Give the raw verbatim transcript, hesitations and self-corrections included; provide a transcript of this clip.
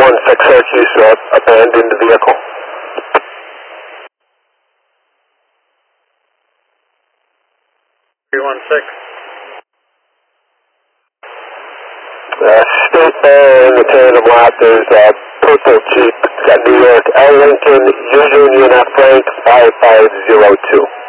one six Syracuse, uh, abandoned the vehicle. three one six. Uh, state there in the tandem lot, there's a purple Jeep. It's got New York L Lincoln, U Union F Frank five five zero two.